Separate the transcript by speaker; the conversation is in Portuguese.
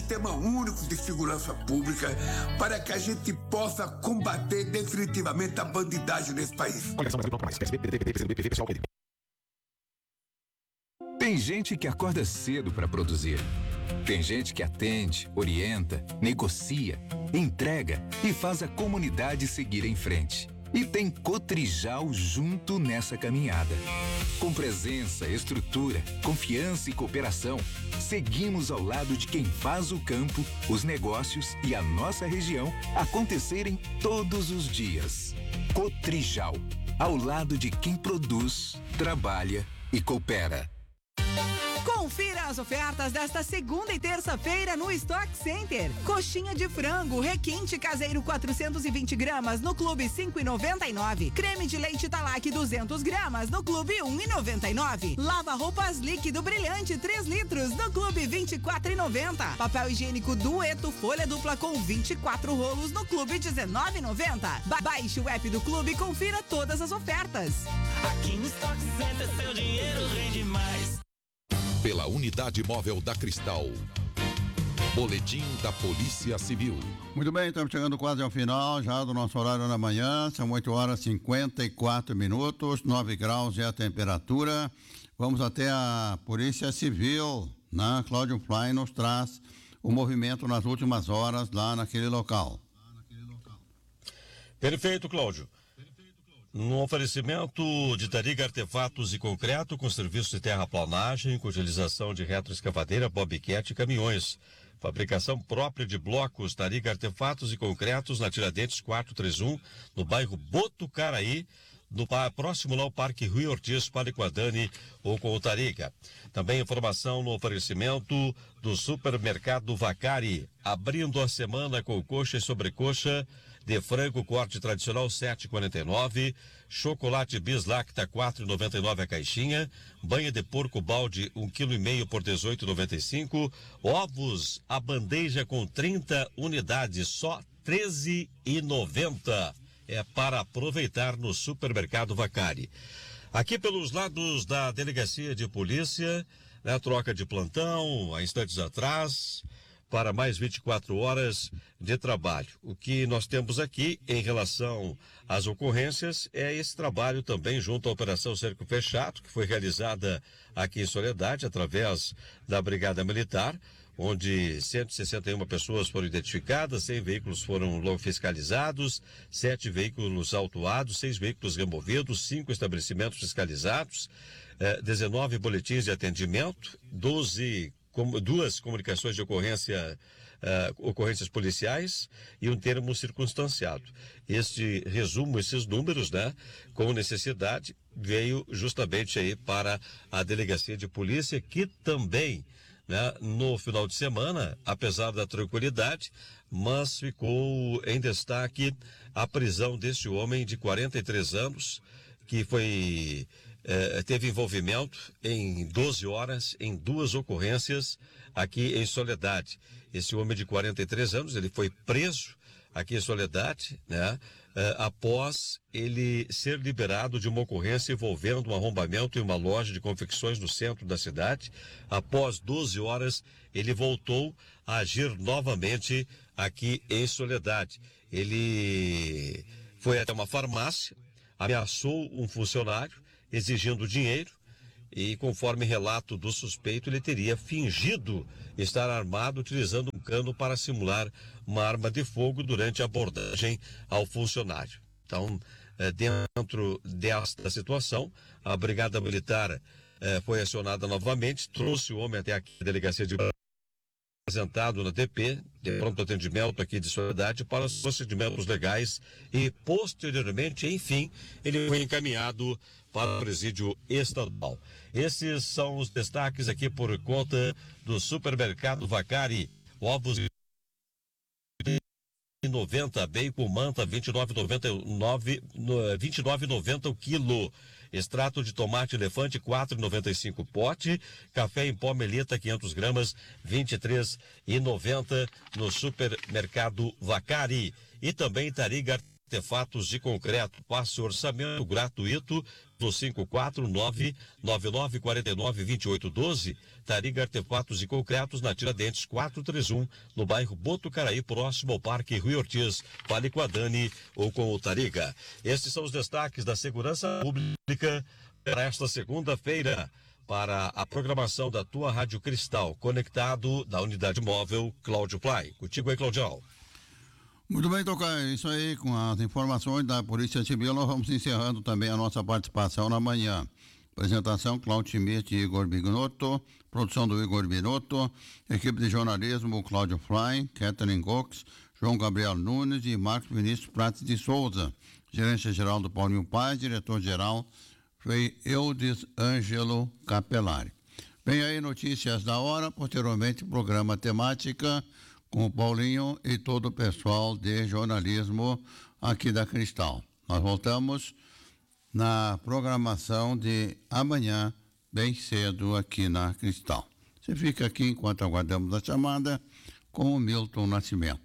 Speaker 1: sistema único de segurança pública para que a gente possa combater definitivamente a bandidagem nesse país.
Speaker 2: Tem gente que acorda cedo para produzir. Tem gente que atende, orienta, negocia, entrega e faz a comunidade seguir em frente. E tem Cotrijal junto nessa caminhada. Com presença, estrutura, confiança e cooperação, seguimos ao lado de quem faz o campo, os negócios e a nossa região acontecerem todos os dias. Cotrijal, ao lado de quem produz, trabalha e coopera.
Speaker 3: Confira as ofertas desta segunda e terça-feira no Stock Center. Coxinha de frango requinte caseiro 420 gramas no Clube 5,99. Creme de leite Talac 200 gramas no Clube 1,99. Lava roupas líquido brilhante 3 litros no Clube 24,90. Papel higiênico Dueto folha dupla com 24 rolos no Clube 19,90. Baixe o app do Clube e confira todas as ofertas.
Speaker 4: Aqui no Stock Center seu dinheiro rende mais.
Speaker 5: Pela Unidade Móvel da Cristal. Boletim da Polícia Civil.
Speaker 6: Muito bem, estamos chegando quase ao final já do nosso horário da manhã. São 8h54, 9 graus é a temperatura. Vamos até a Polícia Civil, né? Cláudio Fly nos traz o movimento nas últimas horas lá naquele local.
Speaker 7: Perfeito, Cláudio. No oferecimento de Tariga Artefatos e Concreto, com serviço de terraplanagem, com utilização de retroescavadeira, bobcat e caminhões. Fabricação própria de blocos, Tariga Artefatos e Concretos, na Tiradentes 431, no bairro Botucaraí, próximo lá ao Parque Rui Ortiz, Paliquadani ou com o Tariga. Também informação no oferecimento do Supermercado Vacari, abrindo a semana com coxa e sobrecoxa de frango corte tradicional 7,49, chocolate bis lacta 4,99 a caixinha, banha de porco balde 1,5 kg por 18,95, ovos a bandeja com 30 unidades só 13,90. É para aproveitar no Supermercado Vacari. Aqui pelos lados da Delegacia de Polícia, né, troca de plantão, há instantes atrás, para mais 24 horas de trabalho. O que nós temos aqui em relação às ocorrências é esse trabalho também junto à Operação Cerco Fechado, que foi realizada aqui em Soledade, através da Brigada Militar, onde 161 pessoas foram identificadas, 100 veículos foram logo fiscalizados, 7 veículos autuados, 6 veículos removidos, 5 estabelecimentos fiscalizados, 19 boletins de atendimento, 2 comunicações de ocorrências policiais e um termo circunstanciado. Este resumo, esses números, né, com necessidade, veio justamente aí para a Delegacia de Polícia, que também, né, no final de semana, apesar da tranquilidade, mas ficou em destaque a prisão deste homem de 43 anos, que teve envolvimento em 12 horas, em 2 ocorrências aqui em Soledade. Esse homem de 43 anos, ele foi preso aqui em Soledade, né, após ele ser liberado de uma ocorrência envolvendo um arrombamento em uma loja de confecções no centro da cidade. Após 12 horas, ele voltou a agir novamente aqui em Soledade. Ele foi até uma farmácia, ameaçou um funcionário, exigindo dinheiro, e conforme relato do suspeito, ele teria fingido estar armado utilizando um cano para simular uma arma de fogo durante a abordagem ao funcionário. Então, dentro desta situação, a Brigada Militar foi acionada novamente, trouxe o homem até aqui a Delegacia de apresentado na DP, de pronto atendimento aqui de Soledade, para os procedimentos legais e, posteriormente, enfim, ele foi encaminhado para o presídio estadual. Esses são os destaques aqui por conta do Supermercado Vacari. Ovos 90, bacon manta 29,90 o quilo. Extrato de tomate elefante 4,95 pote. Café em pó Melita 500 gramas 23,90 no Supermercado Vacari. E também Tariga Artefatos de Concreto. Passe orçamento gratuito no 549-9949-2812. Tariga Artefatos de Concretos na Tiradentes 431, no bairro Botucaraí, próximo ao Parque Rui Ortiz. Fale com a Dani ou com o Tariga. Estes são os destaques da segurança pública para esta segunda-feira. Para a programação da tua Rádio Cristal, conectado da unidade móvel Cláudio Play. Contigo aí, Claudião.
Speaker 6: Muito bem, Tocar, isso aí, com as informações da Polícia Civil, nós vamos encerrando também a nossa participação na manhã. Apresentação, Cláudio Schmidt e Igor Bignotto, produção do Igor Binotto, equipe de jornalismo, Cláudio Fly, Catherine Cox, João Gabriel Nunes e Marcos Vinícius Prates de Souza, gerência-geral do Paulinho Paz, diretor-geral foi Eudes Ângelo Capelari. Vem aí notícias da hora, posteriormente programa temática com o Paulinho e todo o pessoal de jornalismo aqui da Cristal. Nós voltamos na programação de amanhã, bem cedo, aqui na Cristal. Você fica aqui enquanto aguardamos a chamada com o Milton Nascimento.